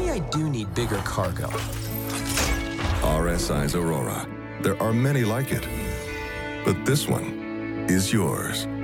maybe I do need bigger cargo. RSI's Aurora. There are many like it, but this one is yours.